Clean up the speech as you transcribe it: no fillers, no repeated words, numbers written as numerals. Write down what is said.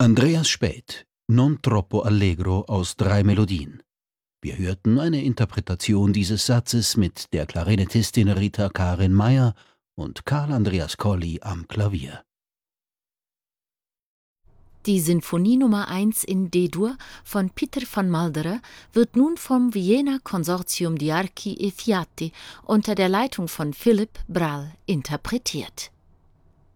Andreas Späth, Non troppo allegro aus 3 Melodien. Wir hörten eine Interpretation dieses Satzes mit der Klarinettistin Rita Karin Meyer und Karl Andreas Colli am Klavier. Die Sinfonie Nummer 1 in D-Dur von Pieter van Maldere wird nun vom Wiener Consortium di Archi e Fiati unter der Leitung von Philipp Brall interpretiert.